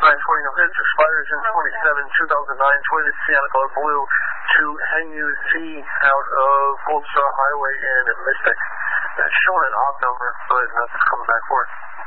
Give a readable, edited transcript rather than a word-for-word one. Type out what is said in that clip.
920 no hits, expires in 27, 2009, Toyota Sienna color blue to NUC out of Gold Star Highway in Mystic. That's showing an off number, but that's coming back for it.